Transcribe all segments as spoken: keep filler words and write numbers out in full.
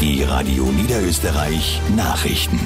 Die Radio Niederösterreich Nachrichten.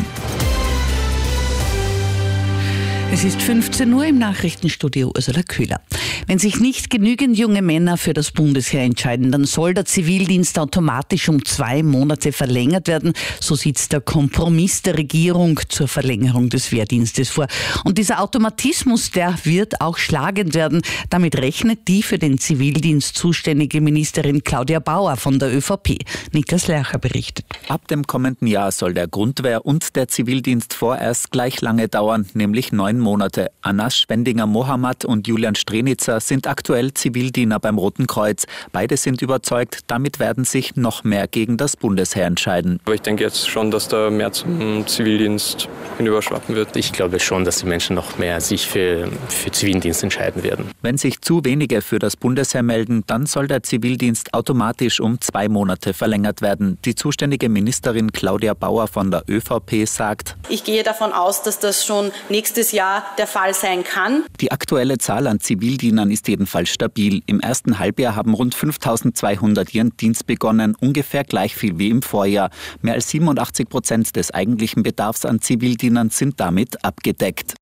Es ist fünfzehn Uhr im Nachrichtenstudio Ursula Köhler. Wenn sich nicht genügend junge Männer für das Bundesheer entscheiden, dann soll der Zivildienst automatisch um zwei Monate verlängert werden. So sieht der Kompromiss der Regierung zur Verlängerung des Wehrdienstes vor. Und dieser Automatismus, der wird auch schlagend werden. Damit rechnet die für den Zivildienst zuständige Ministerin Claudia Bauer von der ÖVP. Niklas Lercher berichtet. Ab dem kommenden Jahr soll der Grundwehr und der Zivildienst vorerst gleich lange dauern, nämlich neun Monate. Anas Schwendinger-Mohammed und Julian Strenitzer sind aktuell Zivildiener beim Roten Kreuz. Beide sind überzeugt, damit werden sich noch mehr gegen das Bundesheer entscheiden. Aber ich denke jetzt schon, dass da mehr zum Zivildienst hinüberschwappen wird. Ich glaube schon, dass die Menschen noch mehr sich für, für Zivildienst entscheiden werden. Wenn sich zu wenige für das Bundesheer melden, dann soll der Zivildienst automatisch um zwei Monate verlängert werden. Die zuständige Ministerin Claudia Bauer von der ÖVP sagt: Ich gehe davon aus, dass das schon nächstes Jahr der Fall sein kann. Die aktuelle Zahl an Zivildienern ist jedenfalls stabil. Im ersten Halbjahr haben rund fünftausendzweihundert ihren Dienst begonnen, ungefähr gleich viel wie im Vorjahr. Mehr als siebenundachtzig Prozent des eigentlichen Bedarfs an Zivildienern sind damit abgedeckt.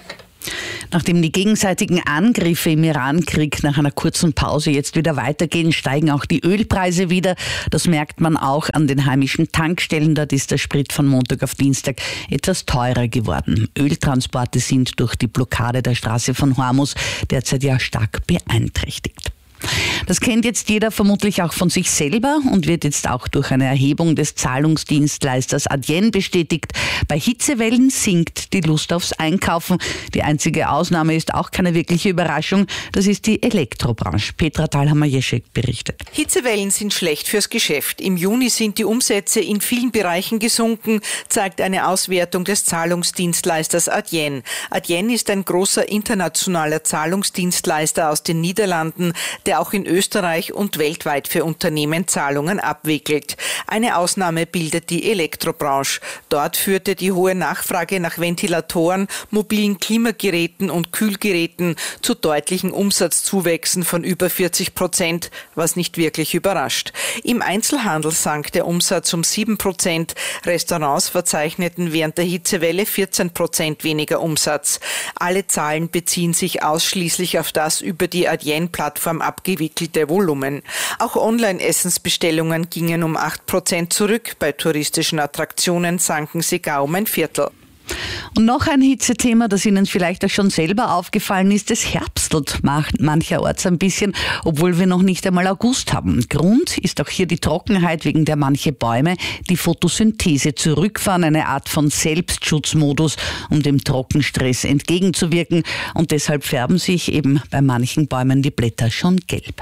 Nachdem die gegenseitigen Angriffe im Iran-Krieg nach einer kurzen Pause jetzt wieder weitergehen, steigen auch die Ölpreise wieder. Das merkt man auch an den heimischen Tankstellen. Dort ist der Sprit von Montag auf Dienstag etwas teurer geworden. Öltransporte sind durch die Blockade der Straße von Hormuz derzeit ja stark beeinträchtigt. Das kennt jetzt jeder vermutlich auch von sich selber und wird jetzt auch durch eine Erhebung des Zahlungsdienstleisters Adyen bestätigt. Bei Hitzewellen sinkt die Lust aufs Einkaufen. Die einzige Ausnahme ist auch keine wirkliche Überraschung. Das ist die Elektrobranche. Petra Thalhammer-Jeschek berichtet. Hitzewellen sind schlecht fürs Geschäft. Im Juni sind die Umsätze in vielen Bereichen gesunken, zeigt eine Auswertung des Zahlungsdienstleisters Adyen. Adyen ist ein großer internationaler Zahlungsdienstleister aus den Niederlanden, der auch in Österreich und weltweit für Unternehmen Zahlungen abwickelt. Eine Ausnahme bildet die Elektrobranche. Dort führte die hohe Nachfrage nach Ventilatoren, mobilen Klimageräten und Kühlgeräten zu deutlichen Umsatzzuwächsen von über vierzig Prozent, was nicht wirklich überrascht. Im Einzelhandel sank der Umsatz um sieben Prozent. Restaurants verzeichneten während der Hitzewelle vierzehn Prozent weniger Umsatz. Alle Zahlen beziehen sich ausschließlich auf das über die Adyen-Plattform abgewickelte Volumen. Auch Online-Essensbestellungen gingen um acht Prozent zurück. Bei touristischen Attraktionen sanken sie gar um ein Viertel. Und noch ein Hitzethema, das Ihnen vielleicht auch schon selber aufgefallen ist, es herbstelt mancherorts ein bisschen, obwohl wir noch nicht einmal August haben. Grund ist auch hier die Trockenheit, wegen der manche Bäume die Photosynthese zurückfahren, eine Art von Selbstschutzmodus, um dem Trockenstress entgegenzuwirken. Und deshalb färben sich eben bei manchen Bäumen die Blätter schon gelb.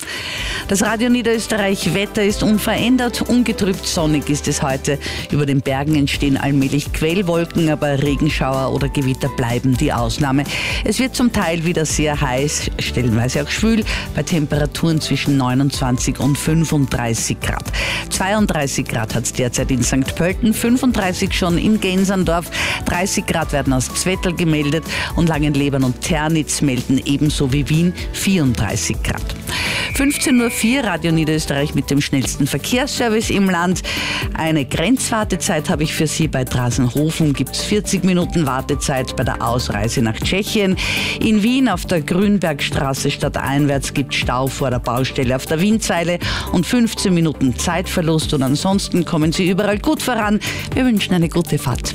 Das Radio Niederösterreich Wetter ist unverändert, ungetrübt sonnig ist es heute. Über den Bergen entstehen allmählich Quellwolken, aber Regenschauer oder Gewitter bleiben die Ausnahme. Es wird zum Teil wieder sehr heiß, stellenweise auch schwül, bei Temperaturen zwischen neunundzwanzig und fünfunddreißig Grad. zweiunddreißig Grad hat es derzeit in Sankt Pölten, fünfunddreißig schon in Genserndorf, dreißig Grad werden aus Zwettl gemeldet und Langenlebern und Ternitz melden ebenso wie Wien vierunddreißig Grad. fünfzehn Uhr vier, Radio Niederösterreich mit dem schnellsten Verkehrsservice im Land. Eine Grenzwartezeit habe ich für Sie. Bei Drasenhofen gibt es vierzig Minuten Wartezeit bei der Ausreise nach Tschechien. In Wien auf der Grünbergstraße stadteinwärts gibt es Stau vor der Baustelle auf der Wienzeile und fünfzehn Minuten Zeitverlust. Und ansonsten kommen Sie überall gut voran. Wir wünschen eine gute Fahrt.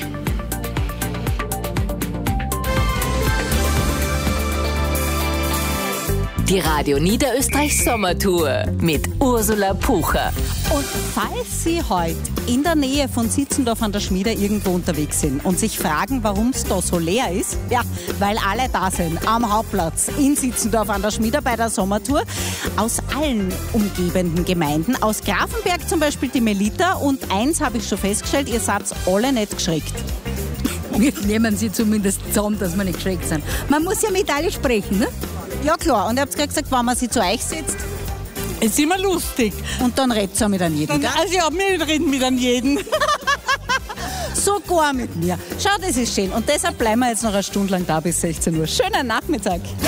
Die Radio Niederösterreich Sommertour mit Ursula Pucher. Und falls Sie heute in der Nähe von Sitzendorf an der Schmiede irgendwo unterwegs sind und sich fragen, warum es da so leer ist, ja, weil alle da sind am Hauptplatz in Sitzendorf an der Schmiede bei der Sommertour aus allen umgebenden Gemeinden. Aus Grafenberg zum Beispiel die Melita und eins habe ich schon festgestellt, ihr seid alle nicht geschreckt. Wir nehmen sie zumindest zusammen, dass wir nicht geschreckt sind. Man muss ja mit allen sprechen, ne? Ja klar, und ihr habt gerade gesagt, wenn man sie zu euch setzt, ist immer lustig. Und dann redet ihr mit an jedem, dann, also ja, wir reden mit an jedem. Sogar mit mir. Schau, das ist schön. Und deshalb bleiben wir jetzt noch eine Stunde lang da bis sechzehn Uhr. Schönen Nachmittag.